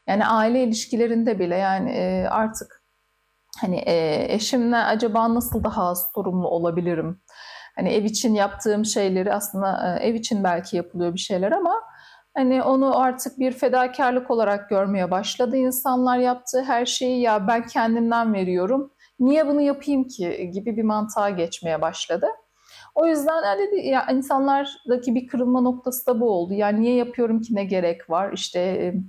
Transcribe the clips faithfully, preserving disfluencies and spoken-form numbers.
Yani aile ilişkilerinde bile yani e, artık hani e, eşimle acaba nasıl daha az sorumlu olabilirim? Hani ev için yaptığım şeyleri aslında e, ev için belki yapılıyor bir şeyler ama hani onu artık bir fedakarlık olarak görmeye başladı. İnsanlar yaptığı her şeyi ya ben kendimden veriyorum. Niye bunu yapayım ki gibi bir mantığa geçmeye başladı. O yüzden yani ya insanlardaki bir kırılma noktası da bu oldu. Yani niye yapıyorum ki ne gerek var? İşte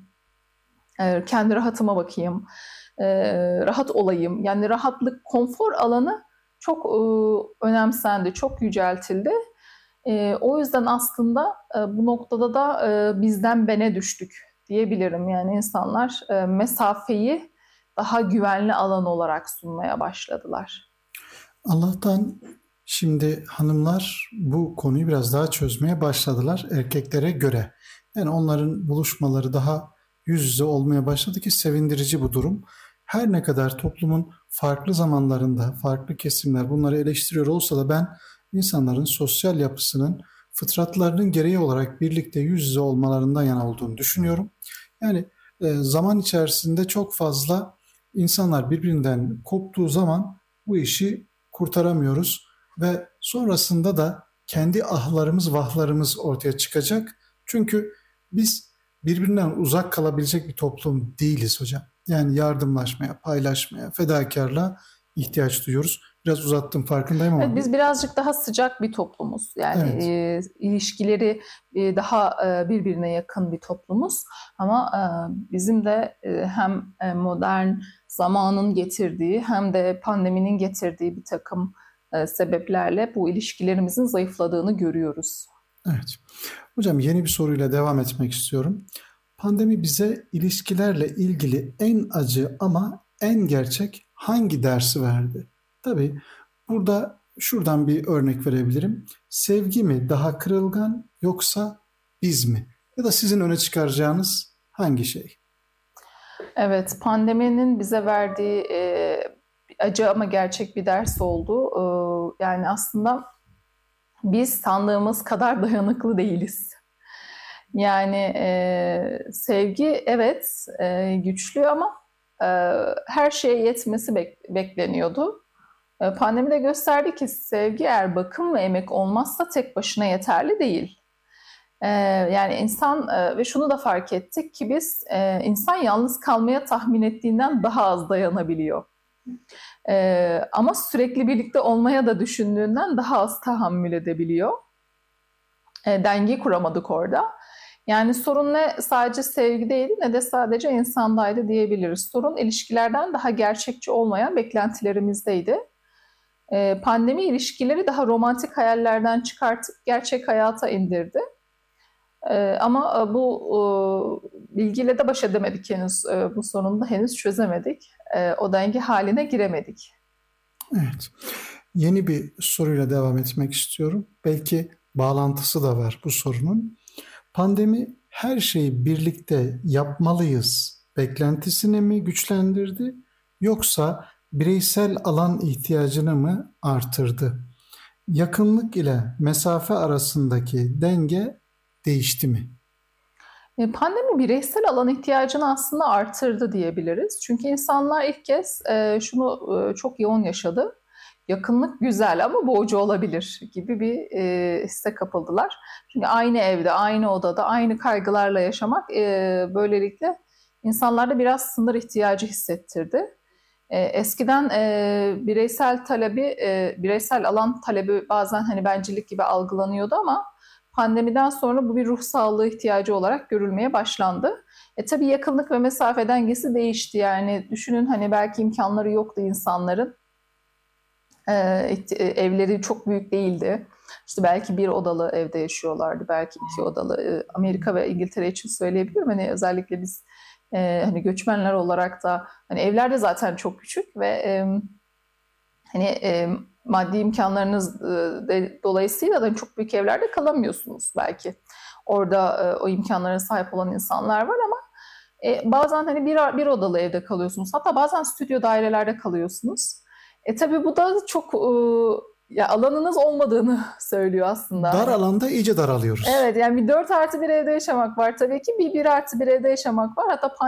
e, kendi rahatıma bakayım, e, rahat olayım. Yani rahatlık, konfor alanı çok e, önemsendi, çok yüceltildi. E, o yüzden aslında e, bu noktada da e, bizden bene düştük diyebilirim. Yani insanlar e, mesafeyi daha güvenli alan olarak sunmaya başladılar. Allah'tan şimdi hanımlar bu konuyu biraz daha çözmeye başladılar erkeklere göre. Yani onların buluşmaları daha yüz yüze olmaya başladı ki sevindirici bu durum. Her ne kadar toplumun farklı zamanlarında farklı kesimler bunları eleştiriyor olsa da ben insanların sosyal yapısının fıtratlarının gereği olarak birlikte yüz yüze olmalarından yana olduğunu düşünüyorum. Yani e, zaman içerisinde çok fazla insanlar birbirinden koptuğu zaman bu işi kurtaramıyoruz ve sonrasında da kendi ahlarımız vahlarımız ortaya çıkacak. Çünkü biz birbirinden uzak kalabilecek bir toplum değiliz hocam. Yani yardımlaşmaya, paylaşmaya, fedakarlığa ihtiyaç duyuyoruz. Biraz uzattım farkındayım Evet, ama biz birazcık daha sıcak bir toplumuz. Yani evet, e, ilişkileri e, daha e, birbirine yakın bir toplumuz. Ama e, bizim de e, hem e, modern zamanın getirdiği hem de pandeminin getirdiği bir takım e, sebeplerle bu ilişkilerimizin zayıfladığını görüyoruz. evet. Hocam yeni bir soruyla devam etmek istiyorum. Pandemi bize ilişkilerle ilgili en acı ama en gerçek hangi dersi verdi? Tabii burada şuradan bir örnek verebilirim. Sevgi mi daha kırılgan yoksa biz mi? Ya da sizin öne çıkaracağınız hangi şey? Evet, pandeminin bize verdiği e, acı ama gerçek bir ders oldu. E, yani aslında biz sandığımız kadar dayanıklı değiliz. Yani e, sevgi evet e, güçlü ama e, her şeye yetmesi bek- bekleniyordu. E, pandemi de gösterdi ki sevgi eğer bakım ve emek olmazsa tek başına yeterli değil. E, yani insan e, ve şunu da fark ettik ki biz e, insan yalnız kalmaya tahmin ettiğinden daha az dayanabiliyor. E, ama sürekli birlikte olmaya da düşündüğünden daha az tahammül edebiliyor. E, dengeyi kuramadık orada. Yani sorun ne sadece sevgideydi ne de sadece insandaydı diyebiliriz. Sorun ilişkilerden daha gerçekçi olmayan beklentilerimizdeydi. Ee, pandemi ilişkileri daha romantik hayallerden çıkartıp gerçek hayata indirdi. Ee, ama e, bu e, bilgiyle de baş edemedik henüz. E, bu sorunu da henüz çözemedik. E, o denge haline giremedik. Evet. Yeni bir soruyla devam etmek istiyorum. Belki bağlantısı da var bu sorunun. Pandemi her şeyi birlikte yapmalıyız beklentisini mi güçlendirdi yoksa bireysel alan ihtiyacını mı artırdı? Yakınlık ile mesafe arasındaki denge değişti mi? E, Pandemi bireysel alan ihtiyacını aslında artırdı diyebiliriz. Çünkü insanlar ilk kez e, şunu e, çok yoğun yaşadı. Yakınlık güzel ama boğucu olabilir gibi bir e, hisse kapıldılar. Çünkü aynı evde, aynı odada, aynı kaygılarla yaşamak e, böylelikle insanlarda biraz sınır ihtiyacı hissettirdi. E, eskiden e, bireysel talebi, e, bireysel alan talebi bazen hani bencillik gibi algılanıyordu ama pandemiden sonra bu bir ruh sağlığı ihtiyacı olarak görülmeye başlandı. E tabii yakınlık ve mesafe dengesi değişti. Yani düşünün hani belki imkanları yoktu insanların. E, evleri çok büyük değildi. İşte belki bir odalı evde yaşıyorlardı, belki iki odalı. E, Amerika ve İngiltere için söyleyebilirim. Hani özellikle biz e, hani göçmenler olarak da hani evler de zaten çok küçük ve e, hani e, maddi imkanlarınız e, de, dolayısıyla da çok büyük evlerde kalamıyorsunuz belki. Orada e, o imkanlara sahip olan insanlar var ama e, bazen hani bir, bir odalı evde kalıyorsunuz. Hatta bazen stüdyo dairelerde kalıyorsunuz. E tabii bu da çok e, ya alanınız olmadığını söylüyor aslında. Dar Hani alanda iyice daralıyoruz. evet yani bir dört artı bir evde yaşamak var tabii ki bir bir artı bir evde yaşamak var. Hatta